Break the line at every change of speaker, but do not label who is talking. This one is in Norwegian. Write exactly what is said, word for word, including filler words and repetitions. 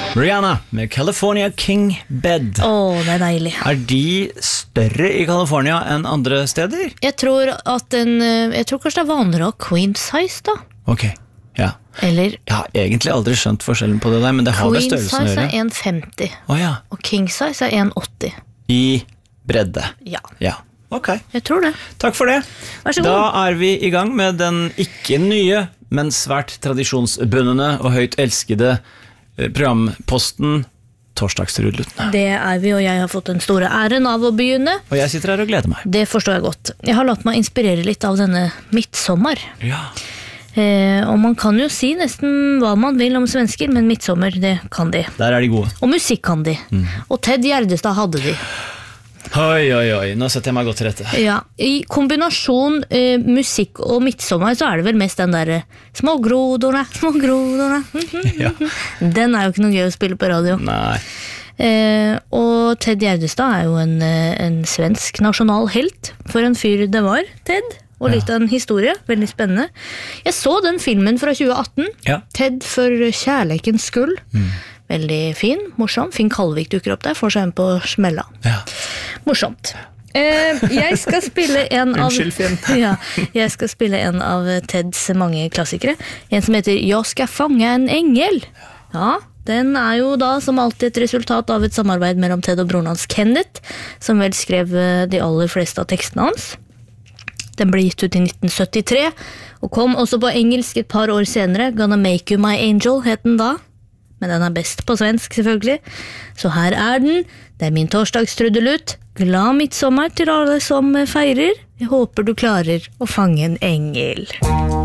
Rihanna med California King Bed.
Åh, det er deilig.
Er de større i California enn andre steder?
Jeg tror at den, jeg tror kanskje det er vanligere å ha queen size da.
Ok, ja.
Eller
Jeg har egentlig aldri skjønt forskjellen på det der, men det har med
queen
størrelsen å
size
gjøre.
er en femti,
Å ja,
og king size er en åtti.
i bredde.
Ja,
Ja, ok.
jeg tror det.
Takk for det.
Vær så god.
Da er vi i gang med den ikke nye, men svært tradisjonsbundne og høyt elskede eh, programposten Torsdagstrudlutene.
Det er vi, og jeg har fått den store æren av å begynne.
Og jeg sitter her og gleder meg.
Det forstår jeg godt. Jeg har latt meg inspirere litt av denne midtsommer.
Ja.
Eh, og man kan jo si nesten hva man vil om svensker, men midtsommer, det kan de.
Der er de gode.
Og musikk kan de.
Mm.
Og Ted Gjerdestad hadde de.
Oi, oi, oi, nå setter jeg meg godt til rette.
Ja, i kombinasjon eh, musikk og midtsommer så er det vel mest den der smågrodorna, smågrodorna.
Ja.
Den er jo ikke noe gøy å spille på radio.
Nei.
Eh, og Ted Gjerdestad er jo en, eh, en svensk nasjonal helt. For en fyr det var, Ted. Og litt av en historie, veldig spennende. Jeg så den filmen fra tjue atten,
Ja.
Ted for kjærleikens skull.
Mm.
Veldig fin, morsom. Finn Kalvik dukker opp der, får seg en på smella.
Ja.
Morsomt. Eh, jeg skal spille en av
Unnskyld, Finn.
ja, jeg skal spille en av Teds mange klassikere. En som heter «Jeg skal fange en engel». Ja, den er jo da som alltid et resultat av et samarbeid mellom Ted og broren hans Kenneth, som vel skrev eh, de aller fleste av tekstene hans. Den ble gitt ut i nitten syttitre, og kom også på engelsk et par år senere. «Gonna Make You My Angel» het den da. Men den er best på svensk, selvfølgelig. Så her er den. Det er min torsdagstrudelutt. Glad midtsommer til alle som feirer. Jeg håper du klarer å fange en engel.